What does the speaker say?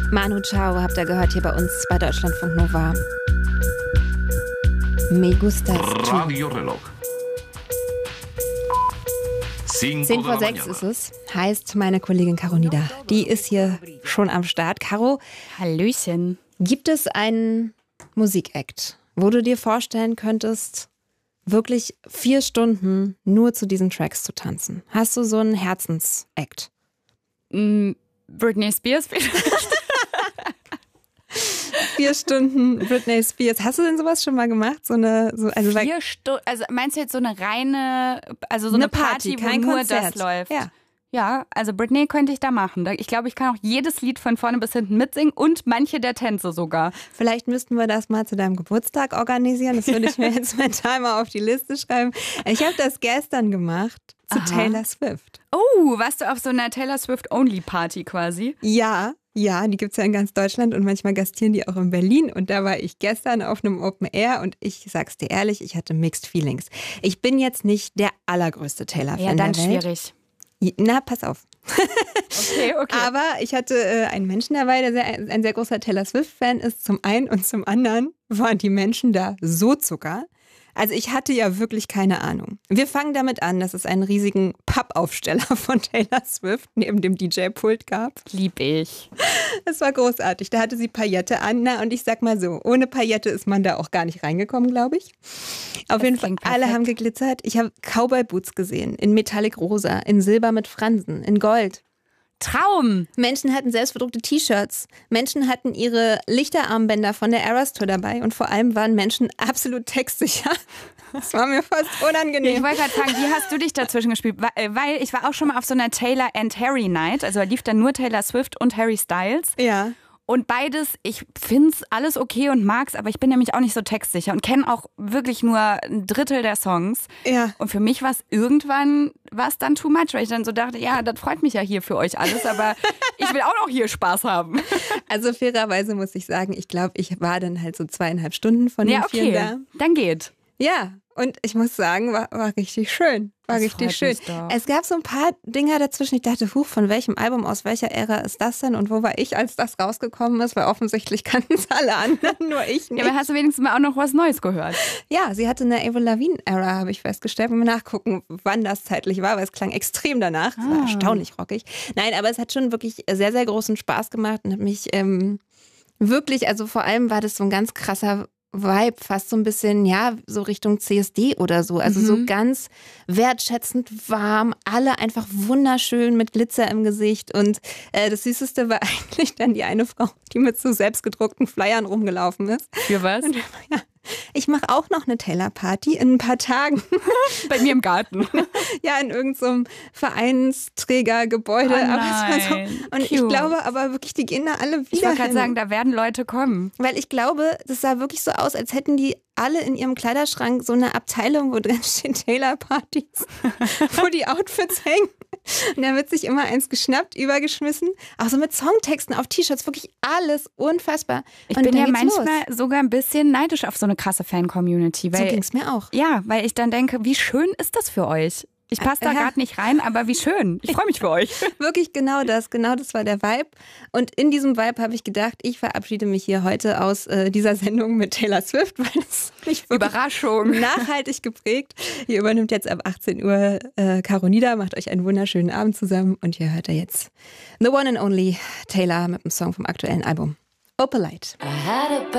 Manu Chao habt ihr gehört hier bei uns bei Deutschlandfunk Nova. Me gustas tú. Radio Reloj. 10 vor 6 ist es, heißt meine Kollegin Caro Nieder. Die ist hier schon am Start. Caro, Hallöchen. gibt es einen Musikakt, wo du dir vorstellen könntest, wirklich 4 Stunden nur zu diesen Tracks zu tanzen? Hast du so einen Herzensakt? Britney Spears vielleicht? 4 Stunden Britney Spears. Hast du denn sowas schon mal gemacht? 4 Stunden, also meinst du jetzt so eine reine, also so eine Party, wo kein nur Konzert. das läuft? Ja. Ja, also Britney könnte ich da machen. Ich glaube, ich kann auch jedes Lied von vorne bis hinten mitsingen und manche der Tänze sogar. Vielleicht müssten wir das mal zu deinem Geburtstag organisieren. Das würde ich mir jetzt mental mal auf die Liste schreiben. Ich habe das gestern gemacht zu Taylor Swift. Oh, warst du auf so einer Taylor Swift-Only-Party quasi? Ja, die gibt es ja in ganz Deutschland und manchmal gastieren die auch in Berlin. Und da war ich gestern auf einem Open Air und ich sag's dir ehrlich, ich hatte Mixed Feelings. Ich bin jetzt nicht der allergrößte Taylor-Fan Ja, dann der Welt. schwierig. Na, pass auf. Okay. Aber ich hatte einen Menschen dabei, der ein sehr großer Taylor Swift-Fan ist, zum einen. Und zum anderen waren die Menschen da so Zucker. Also ich hatte ja wirklich keine Ahnung. Wir fangen damit an, dass es einen riesigen Pappaufsteller von Taylor Swift neben dem DJ-Pult gab. Lieb ich. Das war großartig. Da hatte sie Paillette an. Na, und ich sag mal so, ohne Paillette ist man da auch gar nicht reingekommen, glaube ich. Auf jeden Fall, alle haben geglitzert. Ich habe Cowboy-Boots gesehen, in Metallic Rosa, in Silber mit Fransen, in Gold. Traum! Menschen hatten selbstbedruckte T-Shirts. Menschen hatten ihre Lichterarmbänder von der Eras Tour dabei. Und vor allem waren Menschen absolut textsicher. Das war mir fast unangenehm. Ich wollte gerade fragen, wie hast du dich dazwischen gespielt? Weil ich war auch schon mal auf so einer Taylor and Harry Night. Also da lief dann nur Taylor Swift und Harry Styles. Ja. Und beides, ich find's alles okay und mag's, aber ich bin nämlich auch nicht so textsicher und kenne auch wirklich nur ein Drittel der Songs. Ja. Und für mich war es irgendwann dann too much, weil ich dann so dachte, ja, das freut mich ja hier für euch alles, aber ich will auch noch hier Spaß haben. Also fairerweise muss ich sagen, ich glaube, ich war dann halt so 2,5 Stunden von den 4 da. Dann geht. Ja, und ich muss sagen, war richtig schön. War richtig schön. Es gab so ein paar Dinger dazwischen. Ich dachte, von welchem Album, aus welcher Ära ist das denn? Und wo war ich, als das rausgekommen ist? Weil offensichtlich kannten es alle anderen, nur ich nicht. Ja, aber hast du wenigstens mal auch noch was Neues gehört? Ja, sie hatte eine Avril Lavigne-Ära, habe ich festgestellt. Wenn wir nachgucken, wann das zeitlich war, weil es klang extrem danach. Es war erstaunlich rockig. Nein, aber es hat schon wirklich sehr, sehr großen Spaß gemacht und hat mich wirklich, also vor allem war das so ein ganz krasser Vibe, fast so ein bisschen, ja, so Richtung CSD oder so. Also so ganz wertschätzend warm, alle einfach wunderschön mit Glitzer im Gesicht. Und das Süßeste war eigentlich dann die eine Frau, die mit so selbstgedruckten Flyern rumgelaufen ist. Für was? Und ja, ich mache auch noch eine Taylor-Party in ein paar Tagen. Bei mir im Garten. Ja, in irgendeinem Vereinsträgergebäude. Oh aber es war so, und cute. ich glaube aber wirklich, die gehen da alle wieder Ich wollte gerade hin. sagen, da werden Leute kommen. Weil ich glaube, das sah wirklich so aus, als hätten die alle in ihrem Kleiderschrank so eine Abteilung, wo drin stehen Taylor-Partys, wo die Outfits hängen. Und da wird sich immer eins geschnappt, übergeschmissen. Auch so mit Songtexten auf T-Shirts, wirklich alles unfassbar. Ich Und bin dann ja geht's manchmal los. sogar ein bisschen neidisch auf so eine krasse Fan-Community. So ging's mir auch. Ja, weil ich dann denke, wie schön ist das für euch? Ich passe da gerade nicht rein, aber wie schön. Ich freue mich für euch. Wirklich genau das war der Vibe. Und in diesem Vibe habe ich gedacht, ich verabschiede mich hier heute aus dieser Sendung mit Taylor Swift, weil es mich wirklich Überraschung. nachhaltig geprägt. Hier übernimmt jetzt ab 18 Uhr Caro Nieder, macht euch einen wunderschönen Abend zusammen und hier hört ihr jetzt The One and Only Taylor mit dem Song vom aktuellen Album Opalite.